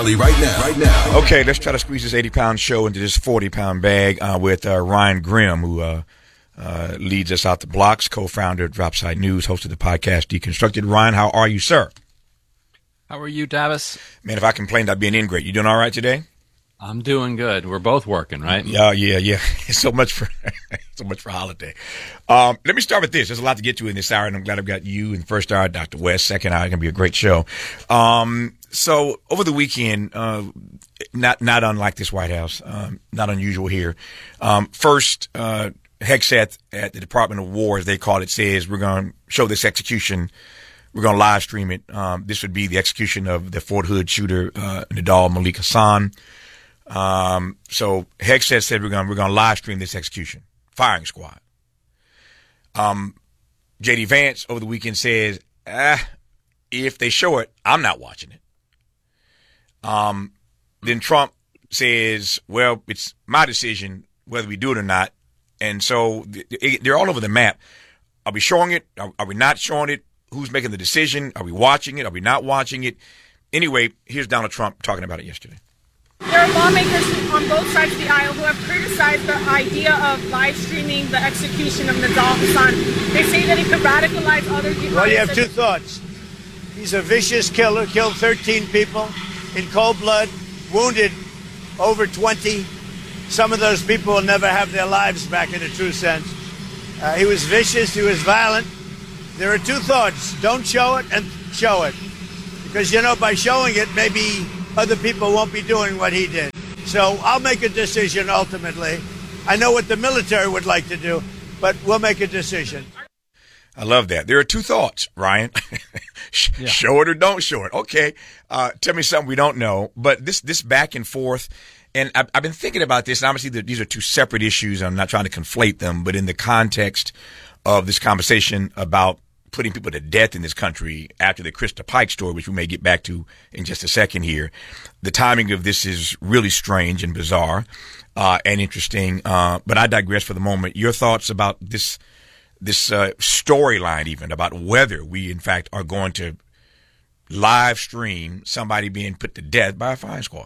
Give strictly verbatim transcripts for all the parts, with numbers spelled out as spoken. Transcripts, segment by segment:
Right now, right now. Okay, let's try to squeeze this eighty-pound show into this forty-pound bag uh, with uh, Ryan Grim, who uh, uh, leads us out the blocks, co-founder of Dropside News, host of the podcast Deconstructed. Ryan, how are you, sir? How are you, Davis? Man, if I complained, I'd be an ingrate. You doing all right today? I'm doing good. We're both working, right? Yeah, yeah, yeah. so much for so much for holiday. Um, let me start with this. There's a lot to get to in this hour, and I'm glad I've got you in the first hour, Doctor West. Second hour, going to be a great show. Um, so over the weekend, uh, not not unlike this White House, um, not unusual here. Um, first, uh, Hegseth at the Department of War, as they call it, says we're going to show this execution. We're going to live stream it. Um, this would be the execution of the Fort Hood shooter, uh, Nidal Malik Hassan. Um, so Hegseth said we're going we're going to live stream this execution, firing squad. Um, J D Vance over the weekend says, ah, if they show it, I'm not watching it. Um, then Trump says, well, it's my decision whether we do it or not. And so they're all over the map. Are we showing it? Are, are we not showing it? Who's making the decision? Are we watching it? Are we not watching it? Anyway, here's Donald Trump talking about it yesterday. There are lawmakers on both sides of the aisle who have criticized the idea of live streaming the execution of Nidal Hassan. They say that it could radicalize other people. Well, you have two thoughts. He's a vicious killer, killed thirteen people in cold blood, wounded over twenty. Some of those people will never have their lives back in a true sense. Uh, he was vicious, he was violent. There are two thoughts. Don't show it and show it. Because, you know, by showing it, maybe other people won't be doing what he did. So I'll make a decision ultimately. I know what the military would like to do, but we'll make a decision. I love that. There are two thoughts, Ryan. yeah. Show it or don't show it. Okay. Uh, tell me something we don't know. But this this back and forth, and I've, I've been thinking about this, and obviously the, these are two separate issues. I'm not trying to conflate them, but in the context of this conversation about putting people to death in this country after the Krista Pike story, which we may get back to in just a second here. The timing of this is really strange and bizarre uh, and interesting. Uh, but I digress for the moment. Your thoughts about this this uh, storyline, even about whether we, in fact, are going to live stream somebody being put to death by a firing squad.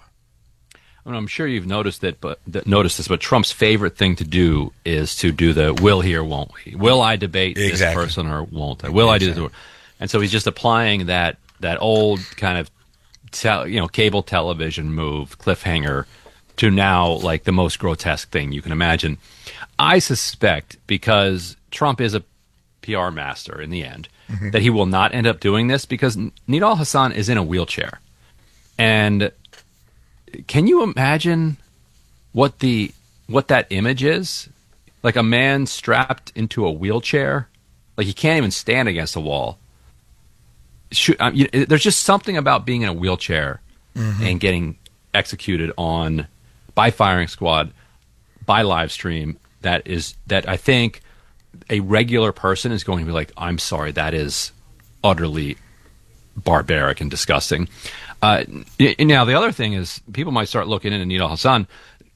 I mean, I'm sure you've noticed that, but that, noticed this. But Trump's favorite thing to do is to do the "will he or won't he?" Will I debate exactly. this person or won't I? Will exactly. I do this? And so he's just applying that that old kind of te- you know cable television move, cliffhanger, to now like the most grotesque thing you can imagine. I suspect because Trump is a P R master in the end, mm-hmm. that he will not end up doing this because Nidal Hassan is in a wheelchair, and can you imagine what the what that image is? Like a man strapped into a wheelchair, like he can't even stand against a wall. Shoot, um, you, there's just something about being in a wheelchair mm-hmm. and getting executed on by firing squad, by live stream. That is that I think a regular person is going to be like, I'm sorry, that is utterly barbaric and disgusting. Uh, now, the other thing is people might start looking into Nidal Hassan.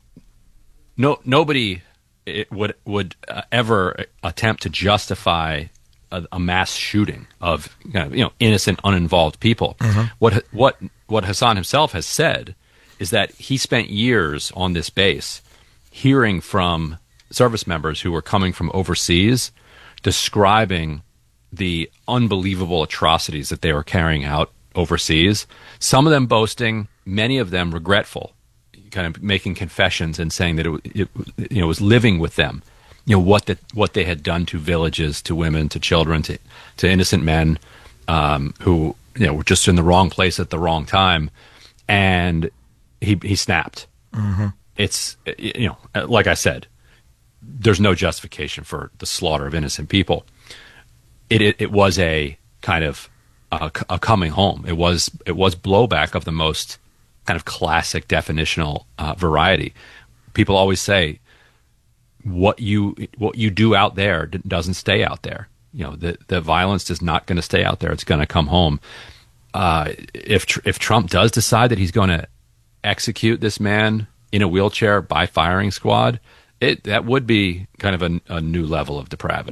No, nobody would would uh, ever attempt to justify a, a mass shooting of you know, you know innocent, uninvolved people. Mm-hmm. What what what Hassan himself has said is that he spent years on this base hearing from service members who were coming from overseas, describing the unbelievable atrocities that they were carrying out overseas, some of them boasting, many of them regretful, kind of making confessions and saying that it, it you know was living with them, you know what that what they had done to villages, to women, to children, to to innocent men um, who you know were just in the wrong place at the wrong time, and he he snapped. Mm-hmm. It's you know like I said, there's no justification for the slaughter of innocent people. It it, it was a kind of A, a coming home. It was it was blowback of the most kind of classic definitional uh, variety. People always say, "What you what you do out there d- doesn't stay out there." You know, the the violence is not going to stay out there. It's going to come home. Uh, if if Trump does decide that he's going to execute this man in a wheelchair by firing squad, it that would be kind of a, a new level of depravity.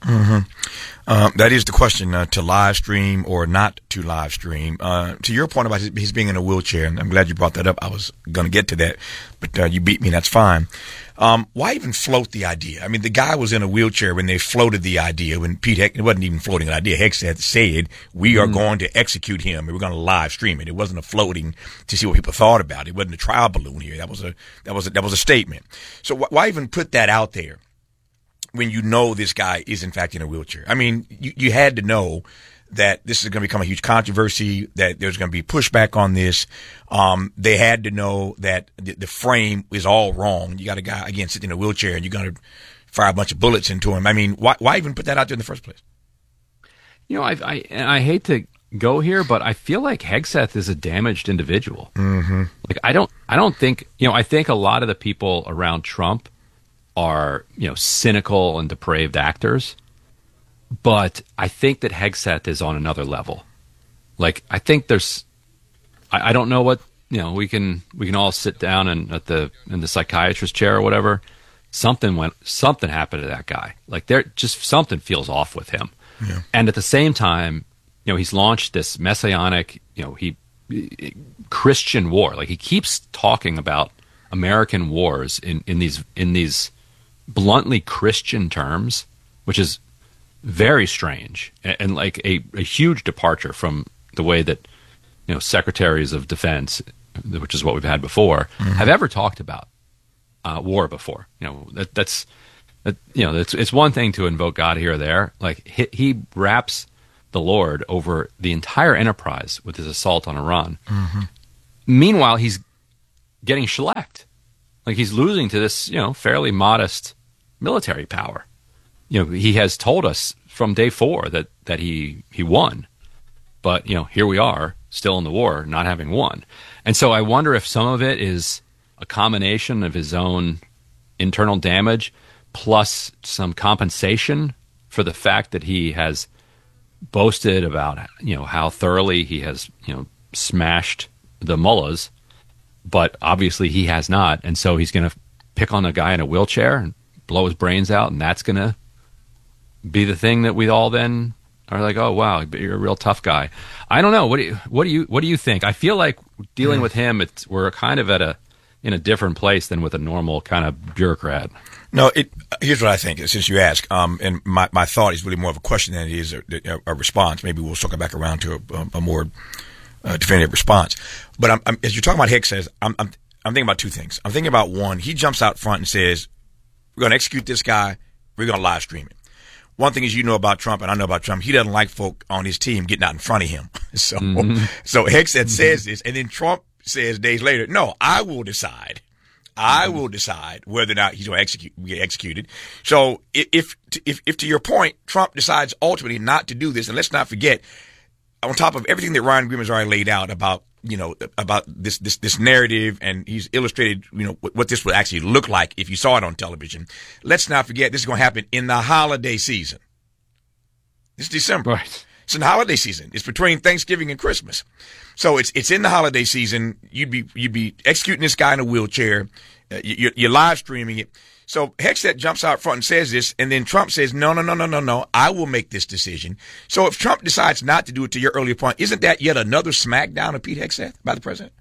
Mm-hmm. Uh, that is the question, uh, to live stream or not to live stream. Uh, to your point about his, his being in a wheelchair, and I'm glad you brought that up. I was going to get to that, but uh, you beat me. That's fine. Um, why even float the idea? I mean, the guy was in a wheelchair when they floated the idea, when Pete Heck, it wasn't even floating an idea. Hegseth said, we are mm. going to execute him and we're going to live stream it. It wasn't a floating to see what people thought about it. It wasn't a trial balloon here. That was a, that was a, that was a statement. So wh- why even put that out there when you know this guy is in fact in a wheelchair? I mean, you, you had to know that this is going to become a huge controversy, that there's going to be pushback on this. Um, they had to know that the, the frame is all wrong. You got a guy, again, sitting in a wheelchair and you're going to fire a bunch of bullets into him. I mean, why, why even put that out there in the first place? You know, I, I, I hate to go here, but I feel like Hegseth is a damaged individual. Mm-hmm. Like, I don't, I don't think, you know, I think a lot of the people around Trump are, you know, cynical and depraved actors. But I think that Hegseth is on another level. Like, I think there's, I, I don't know what, you know, we can, we can all sit down and at the, in the psychiatrist chair or whatever. Something went, something happened to that guy. Like, there just, something feels off with him. Yeah. And at the same time, you know, he's launched this messianic, you know, he, Christian war. Like, he keeps talking about American wars in, in these, in these bluntly Christian terms, which is very strange and, and like a, a huge departure from the way that, you know, secretaries of defense, which is what we've had before, mm-hmm. have ever talked about uh, war before. You know, that, that's, that, you know, it's, it's one thing to invoke God here or there. Like, he, he wraps the Lord over the entire enterprise with his assault on Iran. Mm-hmm. Meanwhile, he's getting shellacked. Like, he's losing to this, you know, fairly modest military power. You know, he has told us from day four that, that he, he won. But, you know, here we are, still in the war, not having won. And so I wonder if some of it is a combination of his own internal damage plus some compensation for the fact that he has boasted about, you know, how thoroughly he has, you know, smashed the mullahs. But obviously he has not. And so he's going to pick on a guy in a wheelchair and blow his brains out, and that's going to be the thing that we all then are like, oh wow, you're a real tough guy. I don't know. What do you what do you what do you think? I feel like dealing with him, it's we're kind of at a in a different place than with a normal kind of bureaucrat. No, it. Here's what I think. Since you ask, um, and my, my thought is really more of a question than it is a, a, a response. Maybe we'll circle back around to a, a more uh, definitive response. But I'm, I'm, as you're talking about Hegseth, I'm, I'm I'm thinking about two things. I'm thinking about one. He jumps out front and says, "We're going to execute this guy. We're going to live stream it." One thing is, you know about Trump, and I know about Trump, he doesn't like folk on his team getting out in front of him. So, mm-hmm. so Hegseth mm-hmm. says this, and then Trump says days later, "No, I will decide. I will decide whether or not he's going to execute, get executed." So, if, if, if to your point, Trump decides ultimately not to do this, and let's not forget, on top of everything that Ryan Grim has already laid out about, you know, about this, this, this narrative, and he's illustrated, you know, what, what this would actually look like if you saw it on television. Let's not forget, this is going to happen in the holiday season. It's December. Right. It's in the holiday season. It's between Thanksgiving and Christmas. So it's, it's in the holiday season. You'd be, you'd be executing this guy in a wheelchair. Uh, you, you're live streaming it. So Hegseth jumps out front and says this, and then Trump says, no, no, no, no, no, no, I will make this decision. So if Trump decides not to do it, to your earlier point, isn't that yet another smackdown of Pete Hegseth by the president?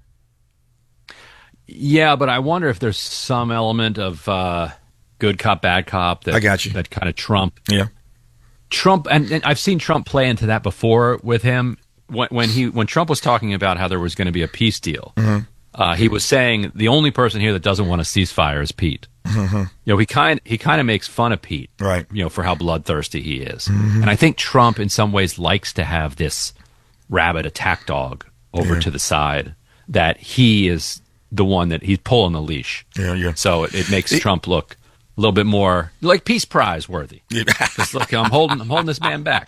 Yeah, but I wonder if there's some element of uh, good cop, bad cop that, I got you. that kind of Trump. Yeah. Trump, and, and I've seen Trump play into that before with him. When, when he when Trump was talking about how there was going to be a peace deal, mm-hmm. uh, he was saying the only person here that doesn't want a ceasefire is Pete. Mm-hmm. You know, he kind he kind of makes fun of Pete, right? You know, for how bloodthirsty he is, mm-hmm. and I think Trump, in some ways, likes to have this rabid attack dog over yeah. to the side. That he is the one that he's pulling the leash. Yeah, yeah. So it, it makes it, Trump look a little bit more like Peace Prize worthy. Yeah. Just look, I'm holding I'm holding this man back.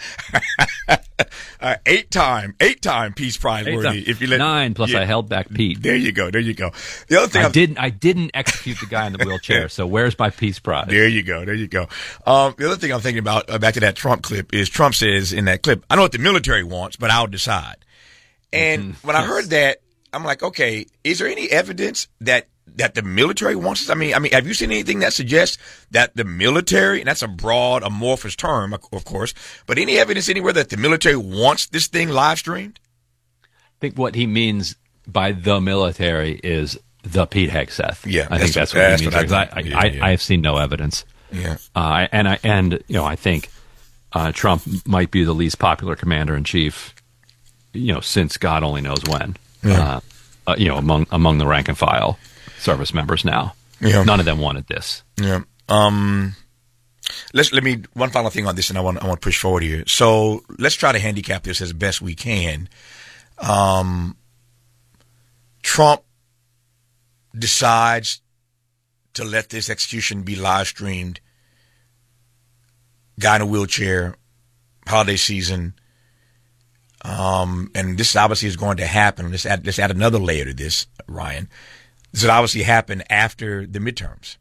uh, eight time, eight time Peace Prize eight worthy. Time. If you let nine plus, yeah. I held back Pete. There you go. There you go. The other thing I I'm, didn't I didn't execute the guy in the wheelchair. So where's my Peace Prize? There you go. There you go. Um, the other thing I'm thinking about, uh, back to that Trump clip, is Trump says in that clip, "I know what the military wants, but I'll decide." And mm-hmm. when yes. I heard that, I'm like, okay, is there any evidence that that the military wants this? I mean, I mean, have you seen anything that suggests that the military, and that's a broad, amorphous term, of course, but any evidence anywhere that the military wants this thing live streamed? I think what he means by the military is the Pete Hegseth. Yeah, I think that's what that's he means. what I, I, I, yeah, I, yeah. I have seen no evidence. Yeah, uh, and I and you know I think uh, Trump might be the least popular commander in chief, you know, since God only knows when. Yeah. Uh, uh, you know, among among the rank and file service members now, yeah. none of them wanted this. Yeah. Um. Let's let me one final thing on this, and I want I want to push forward here. So let's try to handicap this as best we can. Um. Trump decides to let this execution be live streamed. Guy in a wheelchair, holiday season. Um, and this obviously is going to happen. Let's add, let's add another layer to this, Ryan. This would obviously happen after the midterms.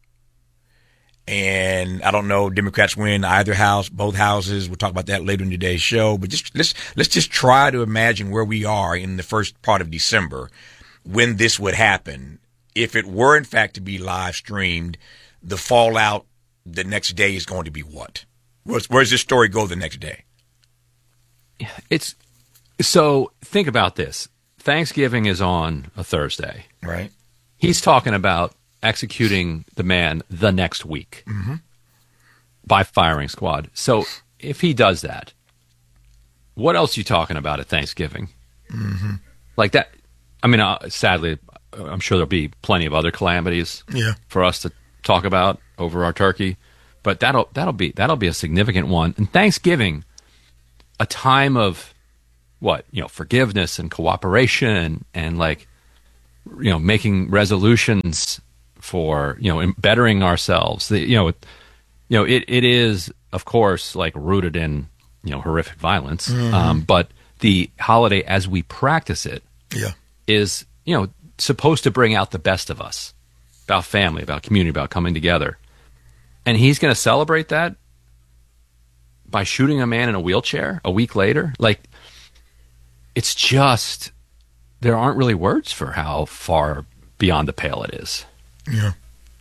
And I don't know, Democrats win either house, both houses. We'll talk about that later in today's show. But just let's let's just try to imagine where we are in the first part of December when this would happen. If it were in fact to be live streamed, the fallout the next day is going to be what? Where's, where's this story go the next day? It's so think about this. Thanksgiving is on a Thursday. Right. He's talking about executing the man the next week mm-hmm. by firing squad. So if he does that, what else are you talking about at Thanksgiving? Mm-hmm. Like that. I mean, uh, sadly, I'm sure there'll be plenty of other calamities yeah. for us to talk about over our turkey, but that'll that'll be that'll be a significant one. And Thanksgiving, a time of what, you know, forgiveness and cooperation and, and like, you know, making resolutions for, you know, bettering ourselves. The, you know, you know, it, it is, of course, like rooted in, you know, horrific violence. Mm-hmm. Um, but the holiday as we practice it yeah. is, you know, supposed to bring out the best of us about family, about community, about coming together. And he's going to celebrate that by shooting a man in a wheelchair a week later. Like, it's just, there aren't really words for how far beyond the pale it is. Yeah.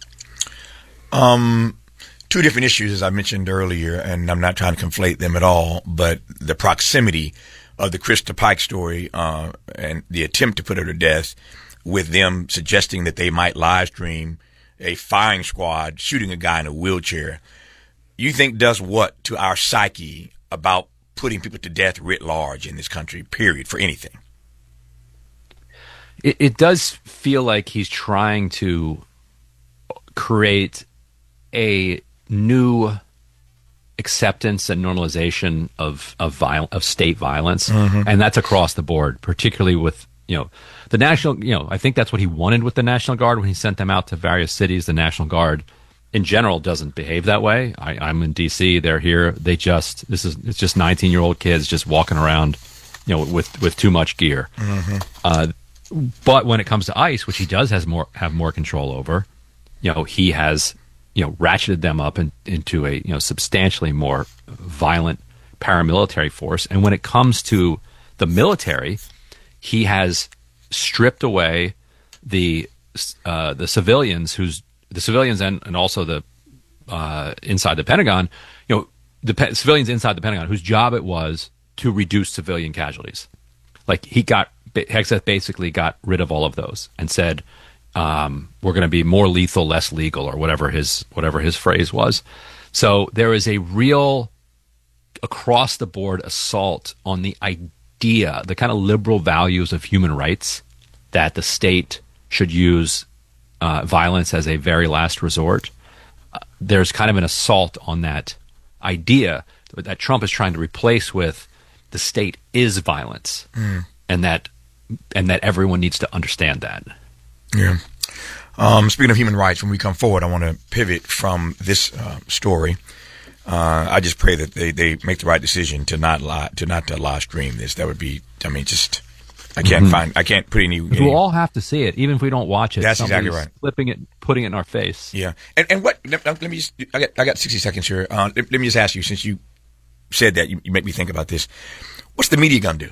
Um, two different issues, as I mentioned earlier, and I'm not trying to conflate them at all, but the proximity of the Krista Pike story uh, and the attempt to put her to death with them suggesting that they might live stream a firing squad shooting a guy in a wheelchair, you think does what to our psyche about putting people to death writ large in this country, period, for anything? It, it does feel like he's trying to create a new acceptance and normalization of of, viol- of state violence, mm-hmm. and that's across the board, particularly with, you know, the National, you know, I think that's what he wanted with the National Guard when he sent them out to various cities. The National Guard in general doesn't behave that way. I, I'm in D C, they're here. They just, this is, it's just nineteen year old kids just walking around, you know, with, with too much gear. Mm-hmm. Uh, but when it comes to ICE, which he does has more, have more control over, you know, he has, you know, ratcheted them up in, into a, you know, substantially more violent paramilitary force. And when it comes to the military, he has stripped away the uh, the civilians who's the civilians and, and also the uh, inside the Pentagon, you know, the pe- civilians inside the Pentagon whose job it was to reduce civilian casualties. Like he got Hegseth basically got rid of all of those and said, um, we're going to be more lethal, less legal, or whatever his whatever his phrase was. So there is a real across the board assault on the idea, the kind of liberal values of human rights, that the state should use uh, violence as a very last resort. Uh, there's kind of an assault on that idea that Trump is trying to replace with the state is violence, mm. and that and that everyone needs to understand that. Yeah. Um, speaking of human rights, when we come forward, I want to pivot from this uh, story. Uh, I just pray that they, they make the right decision to not lie, to not to live stream this. That would be, I mean, just I can't mm-hmm. find, I can't put any. any we'll all have to see it, even if we don't watch it. That's exactly right. Flipping it, putting it in our face. Yeah, and and what? Let, let me just. I got I got sixty seconds here. Uh, let, let me just ask you, since you said that, you, you make me think about this. What's the media gonna do?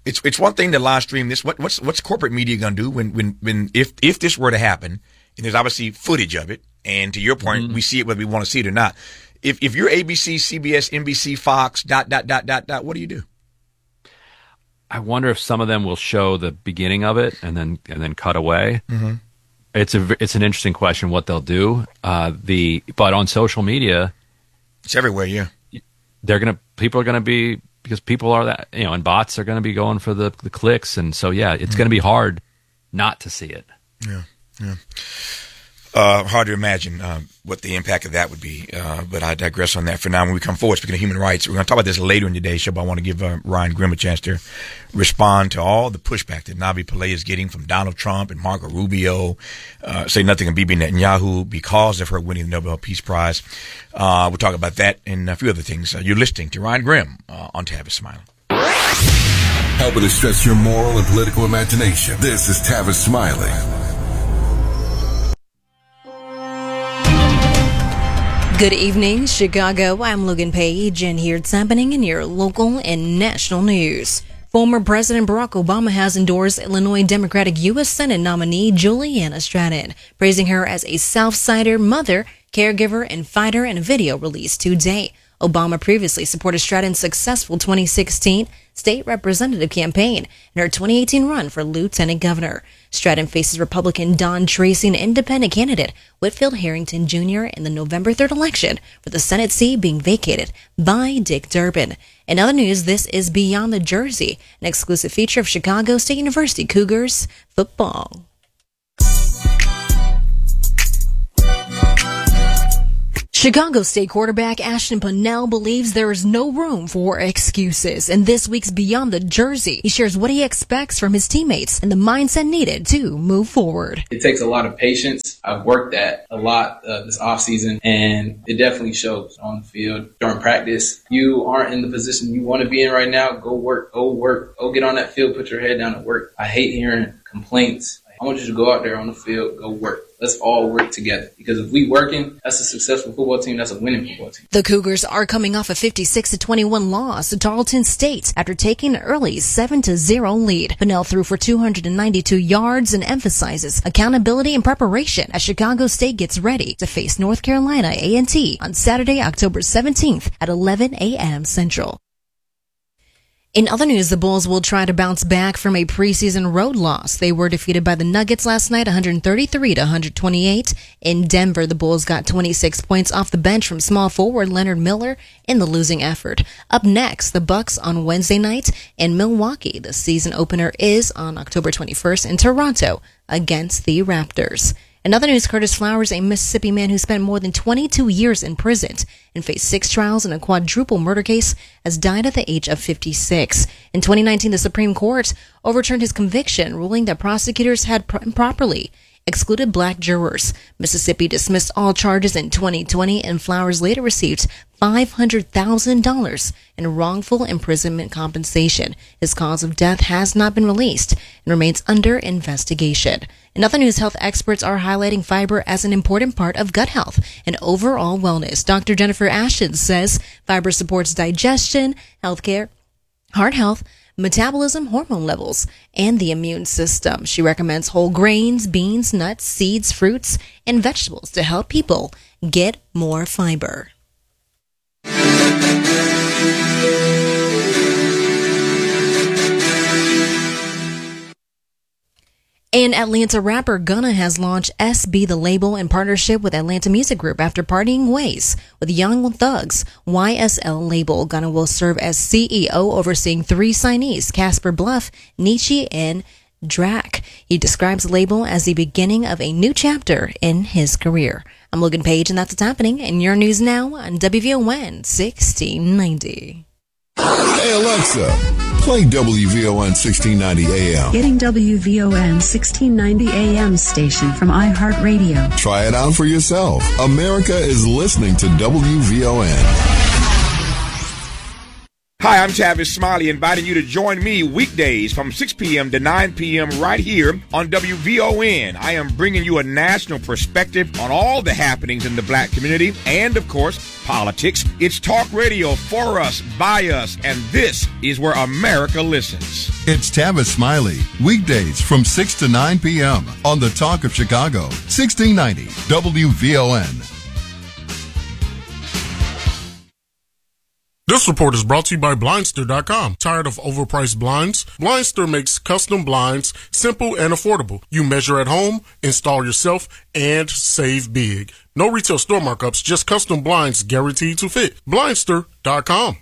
It's it's one thing to live stream this. What what's what's corporate media going to do when when when if if this were to happen? And there's obviously footage of it, and to your point, mm-hmm. we see it whether we want to see it or not. If if you're A B C, C B S, N B C, Fox, dot dot dot dot dot, what do you do? I wonder if some of them will show the beginning of it and then and then cut away. Mm-hmm. It's a it's an interesting question what they'll do. Uh, the but on social media, it's everywhere. Yeah, they're gonna people are gonna be. Because people are that, you know, and bots are going to be going for the, the clicks. And so, yeah, it's mm-hmm. going to be hard not to see it. Yeah, yeah. Uh, hard to imagine uh, what the impact of that would be. Uh, but I digress on that for now. When we come forward, speaking of human rights, we're going to talk about this later in today's show, but I want to give uh, Ryan Grim a chance to respond to all the pushback that Navi Pillay is getting from Donald Trump and Marco Rubio, uh, say nothing of Bibi Netanyahu because of her winning the Nobel Peace Prize. Uh, we'll talk about that and a few other things. Uh, you're listening to Ryan Grim uh, on Tavis Smiley. Helping to stretch your moral and political imagination. This is Tavis Smiley. Good evening, Chicago. I'm Logan Page, and here's what's happening in your local and national news. Former President Barack Obama has endorsed Illinois Democratic U S Senate nominee Juliana Stratton, praising her as a Southsider mother, caregiver, and fighter in a video released today. Obama previously supported Stratton's successful twenty sixteen state representative campaign and her twenty eighteen run for lieutenant governor. Stratton faces Republican Don Tracy and independent candidate Whitfield Harrington Junior in the November third election, with the Senate seat being vacated by Dick Durbin. In other news, this is Beyond the Jersey, an exclusive feature of Chicago State University Cougars football. Chicago State quarterback Ashton Pennell believes there is no room for excuses. In this week's Beyond the Jersey, he shares what he expects from his teammates and the mindset needed to move forward. It takes a lot of patience. I've worked that a lot uh, this offseason, and it definitely shows on the field during practice. You aren't in the position you want to be in right now. Go work, go work, go get on that field, put your head down and work. I hate hearing complaints. I want you to go out there on the field, go work. Let's all work together. Because if we working, that's a successful football team. That's a winning football team. The Cougars are coming off a fifty-six to twenty-one loss to Tarleton State after taking an early seven to zero lead. Pennell threw for two hundred ninety-two yards and emphasizes accountability and preparation as Chicago State gets ready to face North Carolina A and T on Saturday, October seventeenth at eleven a.m. Central. In other news, the Bulls will try to bounce back from a preseason road loss. They were defeated by the Nuggets last night, one thirty-three to one twenty-eight. In Denver, the Bulls got twenty-six points off the bench from small forward Leonard Miller in the losing effort. Up next, the Bucks on Wednesday night in Milwaukee. The season opener is on October twenty-first in Toronto against the Raptors. In other news, Curtis Flowers, a Mississippi man who spent more than twenty-two years in prison and faced six trials in a quadruple murder case, has died at the age of fifty-six. In twenty nineteen, the Supreme Court overturned his conviction, ruling that prosecutors had pr- improperly excluded black jurors. Mississippi dismissed all charges in twenty twenty, and Flowers later received five hundred thousand dollars in wrongful imprisonment compensation. His cause of death has not been released and remains under investigation. In other news, health experts are highlighting fiber as an important part of gut health and overall wellness. Doctor Jennifer Ashton says fiber supports digestion, healthcare, heart health, metabolism, hormone levels, and the immune system. She recommends whole grains, beans, nuts, seeds, fruits, and vegetables to help people get more fiber. And Atlanta rapper Gunna has launched S B the label in partnership with Atlanta Music Group after parting ways with Young Thug's Y S L label. Gunna will serve as C E O, overseeing three signees, Casper Bluff, Nietzsche, and Drac. He describes the label as the beginning of a new chapter in his career. I'm Logan Page, and that's what's happening in your news now on W V O N sixteen ninety. Hey Alexa, play W V O N sixteen ninety A M. Getting W V O N sixteen ninety A M station from iHeartRadio. Try it out for yourself. America is listening to W V O N. Hi, I'm Tavis Smiley, inviting you to join me weekdays from six p.m. to nine p.m. right here on W V O N. I am bringing you a national perspective on all the happenings in the black community and, of course, politics. It's talk radio for us, by us, and this is where America listens. It's Tavis Smiley, weekdays from six to nine p.m. on the Talk of Chicago, sixteen ninety W V O N. This report is brought to you by Blindster dot com. Tired of overpriced blinds? Blindster makes custom blinds simple and affordable. You measure at home, install yourself, and save big. No retail store markups, just custom blinds guaranteed to fit. Blindster dot com.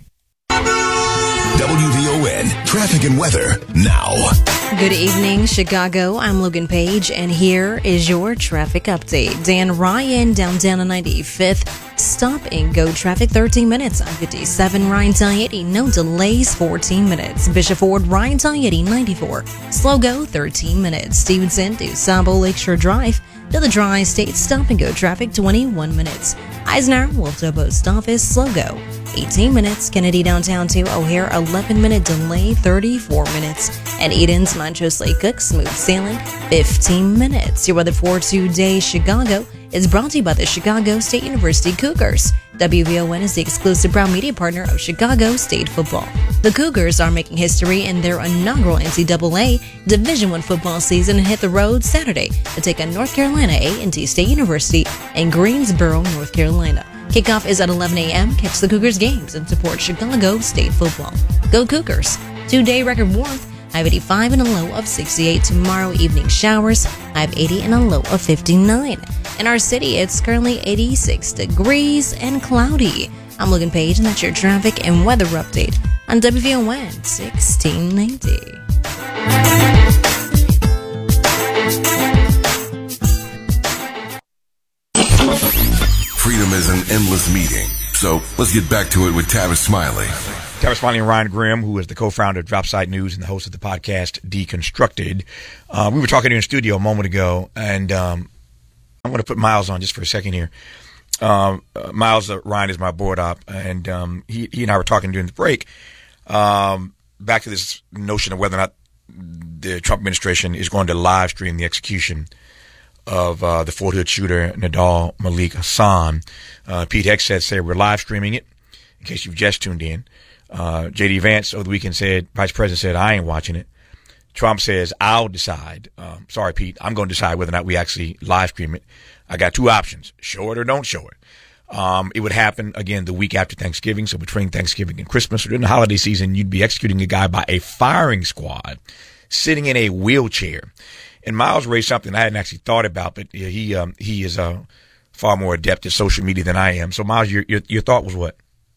W V O N traffic and weather now. Good evening, Chicago. I'm Logan Page, and here is your traffic update. Dan Ryan, downtown on ninety-fifth. Stop and go traffic thirteen minutes. On fifty-seven, Ryan Tayeti, no delays, fourteen minutes. Bishop Ford, Ryan Tayeti, ninety-four. Slow go, thirteen minutes. Stevenson to Sabo Lakeshore Drive. To the Tri-State, stop and go traffic, twenty-one minutes. Eisenhower, Wolftown Post Office, slow go, eighteen minutes. Kennedy downtown to O'Hare, eleven minute delay, thirty-four minutes. And Eden's Montrose Lake Cook, smooth sailing, fifteen minutes. Your weather for today, Chicago, is brought to you by the Chicago State University Cougars. W V O N is the exclusive proud media partner of Chicago State football. The Cougars are making history in their inaugural N C double A Division I football season and hit the road Saturday to take on North Carolina A and T State University in Greensboro, North Carolina. Kickoff is at eleven a.m. Catch the Cougars games and support Chicago State football. Go Cougars! Two-day record warmth. I have eighty-five and a low of sixty-eight. Tomorrow evening showers. I have eighty and a low of fifty-nine. In our city, it's currently eighty-six degrees and cloudy. I'm Logan Page, and that's your traffic and weather update on W V O N sixteen ninety. Freedom is an endless meeting. So let's get back to it with Tavis Smiley. Tavis Smiley and Ryan Grimm, who is the co-founder of Dropsite News and the host of the podcast Deconstructed. Uh, we were talking here in studio a moment ago, and um, I'm going to put Miles on just for a second here. Um, uh, Miles uh, Ryan is my board op, and um, he, he and I were talking during the break um, back to this notion of whether or not the Trump administration is going to live stream the execution of uh, the Fort Hood shooter, Nadal Malik Hassan. Uh, Pete Hegseth said we're live streaming it, in case you've just tuned in. Uh, J D Vance over the weekend said, Vice President said, I ain't watching it. Trump says, I'll decide. Um, sorry, Pete, I'm going to decide whether or not we actually live stream it. I got two options, show it or don't show it. Um, it would happen, again, the week after Thanksgiving. So between Thanksgiving and Christmas, or during the holiday season, you'd be executing a guy by a firing squad sitting in a wheelchair. And Miles raised something I hadn't actually thought about, but he um, he is uh, far more adept at social media than I am. So, Miles, your your, your thought was what?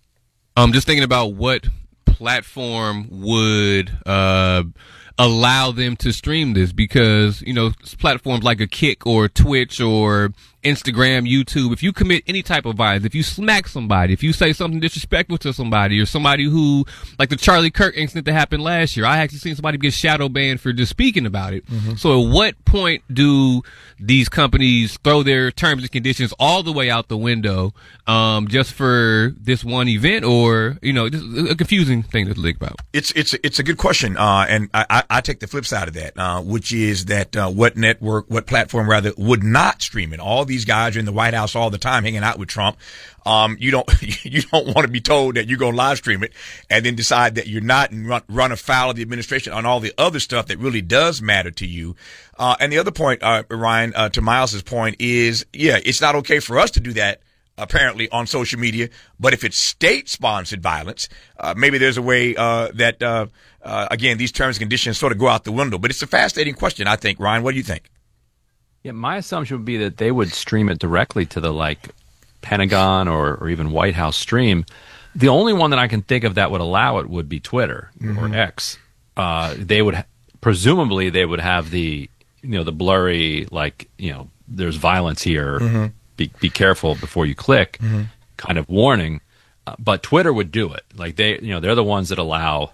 I'm um, just thinking about what platform would uh, allow them to stream this, because, you know, platforms like a Kick or Twitch or Instagram, YouTube, if you commit any type of violence, if you smack somebody, if you say something disrespectful to somebody, or somebody who, like the Charlie Kirk incident that happened last year, I actually seen somebody get shadow banned for just speaking about it. Mm-hmm. So at what point do these companies throw their terms and conditions all the way out the window um, just for this one event, or, you know, just a confusing thing to think about? It's it's it's a good question, uh, and I, I, I take the flip side of that, uh, which is that uh, what network, what platform rather, would not stream it. All these guys are in the White House all the time hanging out with Trump. Um, you don't, you don't want to be told that you're going to live stream it and then decide that you're not and run, run afoul of the administration on all the other stuff that really does matter to you. Uh, and the other point, uh, Ryan, uh, to Miles's point is, yeah, it's not okay for us to do that, apparently, on social media. But if it's state-sponsored violence, uh, maybe there's a way uh, that, uh, uh, again, these terms and conditions sort of go out the window. But it's a fascinating question, I think. Ryan, what do you think? Yeah, my assumption would be that they would stream it directly to the, like, Pentagon or, or even White House stream. The only one that I can think of that would allow it would be Twitter mm-hmm. or X. Uh, they would ha- presumably they would have the, you know, the blurry, like, you know, there's violence here. Mm-hmm. Be be careful before you click, mm-hmm. kind of warning. Uh, but Twitter would do it. Like, they, you know, they're the ones that allow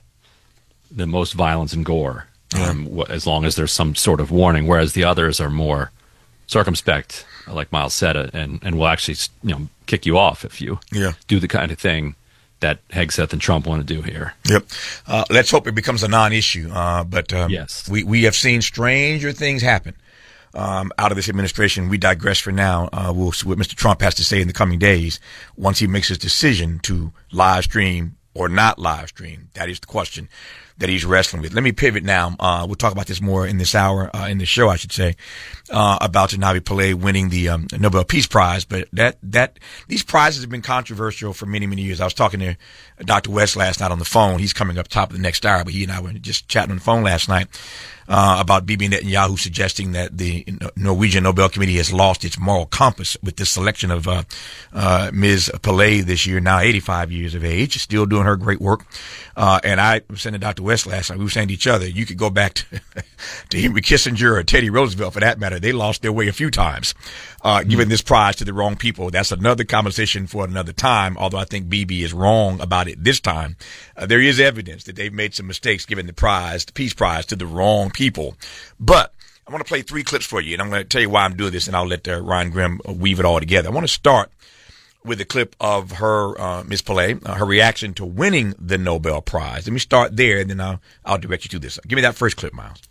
the most violence and gore, um, yeah. wh- as long as there's some sort of warning. Whereas the others are more circumspect, like Miles said, and and will actually, you know, kick you off if you yeah. do the kind of thing that Hegseth and Trump want to do here. Yep. Uh, let's hope it becomes a non-issue. Uh, but um, yes. we, we have seen stranger things happen um, out of this administration. We digress for now. Uh, we'll see what Mister Trump has to say in the coming days once he makes his decision to live stream or not live stream. That is the question that he's wrestling with. Let me pivot now. Uh, we'll talk about this more in this hour, uh, in this show, I should say, uh, about Navi Pillay winning the um, Nobel Peace Prize. But that, that, these prizes have been controversial for many, many years. I was talking to Doctor West last night on the phone. He's coming up top of the next hour, but he and I were just chatting on the phone last night, uh, about Bibi Netanyahu suggesting that the Norwegian Nobel Committee has lost its moral compass with this selection of, uh, uh, Miz Pillay this year, now eighty-five years of age, still doing her great work. Uh, and I was saying to Doctor West last night, we were saying to each other, you could go back to, to Henry Kissinger or Teddy Roosevelt for that matter. They lost their way a few times, uh, mm-hmm. giving this prize to the wrong people. That's another conversation for another time, although I think Bibi is wrong about it this time. Uh, there is evidence that they've made some mistakes giving the prize, the Peace Prize, to the wrong people. But I want to play three clips for you, and I'm going to tell you why I'm doing this, and I'll let uh, Ryan Grimm weave it all together. I want to start with a clip of her, uh, Miz Pillay, uh, her reaction to winning the Nobel Prize. Let me start there, and then I'll, I'll direct you to this. Give me that first clip, Miles.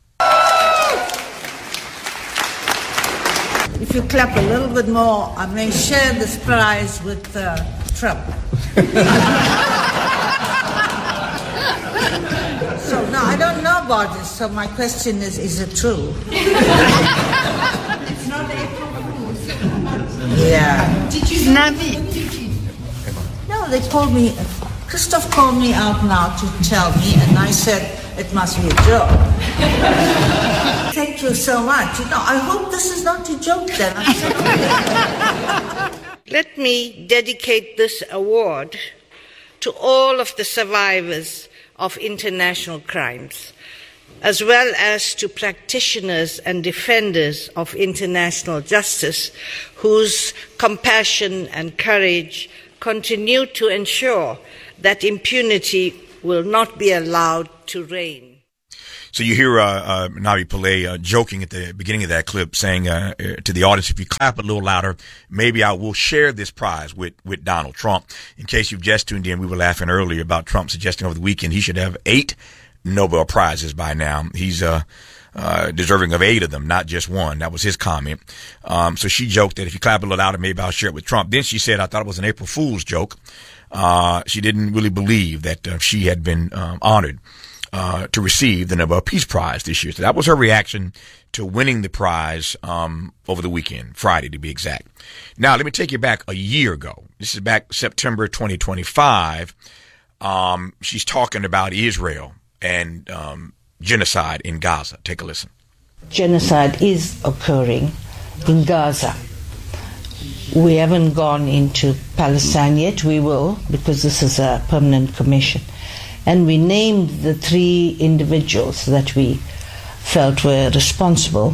If you clap a little bit more, I may share this prize with uh, Trump. So, no, I don't know about this, so my question is, is it true? It's not April Fool's. Yeah. Did you Navi? No, they called me, Christoph called me out now to tell me, and I said, it must be a joke. Thank you so much. You know, I hope this is not a joke then. I'm sorry. Let me dedicate this award to all of the survivors of international crimes, as well as to practitioners and defenders of international justice whose compassion and courage continue to ensure that impunity will not be allowed to reign. So you hear uh, uh, Navi Pillay uh, joking at the beginning of that clip, saying uh, to the audience, if you clap a little louder, maybe I will share this prize with, with Donald Trump. In case you've just tuned in, we were laughing earlier about Trump suggesting over the weekend he should have eight Nobel Prizes by now. He's uh, uh, deserving of eight of them, not just one. That was his comment. Um, so she joked that if you clap a little louder, maybe I'll share it with Trump. Then she said, I thought it was an April Fool's joke. Uh, she didn't really believe that uh, she had been um, honored uh, to receive the Nobel Peace Prize this year. So that was her reaction to winning the prize um, over the weekend, Friday to be exact. Now, let me take you back a year ago. This is back September twenty twenty-five. Um, she's talking about Israel and um, genocide in Gaza. Take a listen. Genocide is occurring in Gaza. We haven't gone into Palestine yet. We will, because this is a permanent commission. And we named the three individuals that we felt were responsible.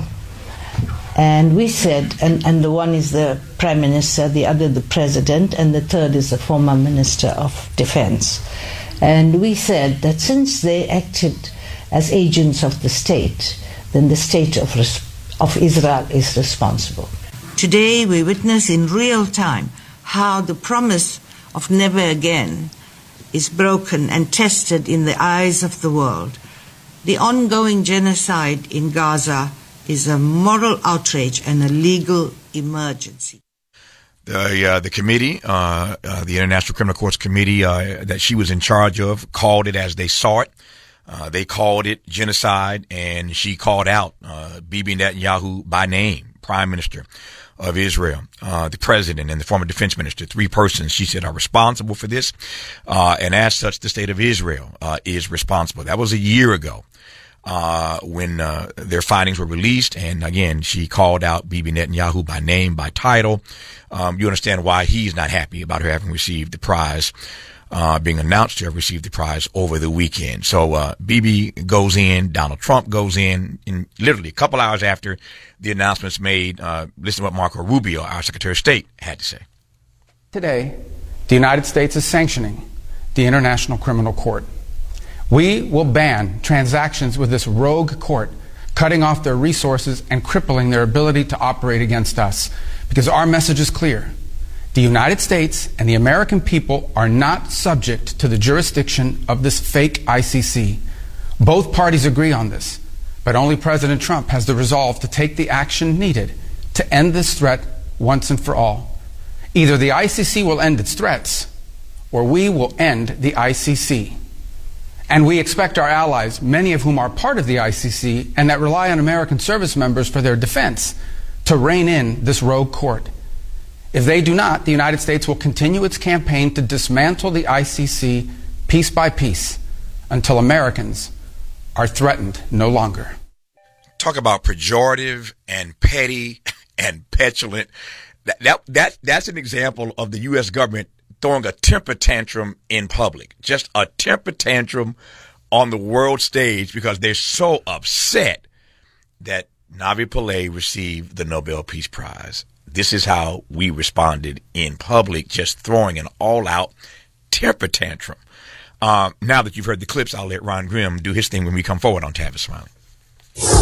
And we said, and, and the one is the Prime Minister, the other the President, and the third is the former Minister of Defense. And we said that since they acted as agents of the state, then the state of, of Israel is responsible. Today we witness in real time how the promise of never again is broken and tested in the eyes of the world. The ongoing genocide in Gaza is a moral outrage and a legal emergency. The uh, the committee, uh, uh, the International Criminal Courts Committee uh, that she was in charge of, called it as they saw it. Uh, they called it genocide, and she called out uh, Bibi Netanyahu by name, Prime Minister of Israel, uh, the President, and the former Defense Minister. Three persons, she said, are responsible for this, uh, and as such, the state of Israel uh, is responsible. That was a year ago. Uh, when, uh, their findings were released. And again, she called out Bibi Netanyahu by name, by title. Um, you understand why he's not happy about her having received the prize, uh, being announced to have received the prize over the weekend. So, uh, Bibi goes in, Donald Trump goes in, in literally a couple hours after the announcement's made. Uh, listen to what Marco Rubio, our Secretary of State, had to say. Today, the United States is sanctioning the International Criminal Court. We will ban transactions with this rogue court, cutting off their resources and crippling their ability to operate against us. Because our message is clear. The United States and the American people are not subject to the jurisdiction of this fake I C C. Both parties agree on this, but only President Trump has the resolve to take the action needed to end this threat once and for all. Either the I C C will end its threats, or we will end the I C C. And we expect our allies, many of whom are part of the I C C and that rely on American service members for their defense, to rein in this rogue court. If they do not, the United States will continue its campaign to dismantle the I C C piece by piece until Americans are threatened no longer. Talk about pejorative and petty and petulant. That, that, that, that's an example of the U S government throwing a temper tantrum in public. Just a temper tantrum on the world stage because they're so upset that Navi Pillay received the Nobel Peace Prize. This is how we responded in public, just throwing an all-out temper tantrum. Um, now that you've heard the clips, I'll let Ron Grimm do his thing when we come forward on Tavis Smiley.